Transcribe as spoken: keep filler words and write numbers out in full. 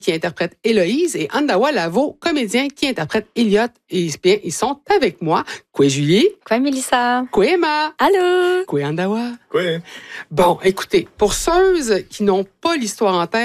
qui interprète Héloïse, et Andawa Lavo, comédien qui interprète Elliot. Et bien, ils sont avec moi. Quoi, Julie? Quoi, Mélissa? Quoi, Emma? Allô? Quoi, Andawa? Quoi? Bon, écoutez, pour ceux qui n'ont pas l'histoire en tête,